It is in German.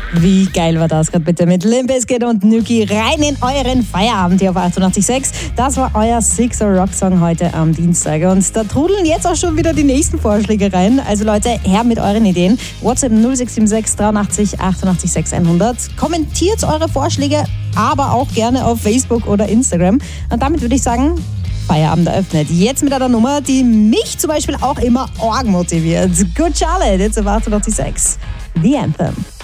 Wie geil war das gerade bitte mit Limp Bizkit und Nuki rein in euren Feierabend hier auf 88.6. Das war euer Sixer Rock Song heute am Dienstag. Und da trudeln jetzt auch schon wieder die nächsten Vorschläge rein. Also Leute, her mit euren Ideen. WhatsApp 0676 83 88 600. Kommentiert eure Vorschläge, aber auch gerne auf Facebook oder Instagram. Und damit würde ich sagen, Feierabend eröffnet. Jetzt mit einer Nummer, die mich zum Beispiel auch immer arg motiviert. Good Charlotte, jetzt auf 88.6. The Anthem.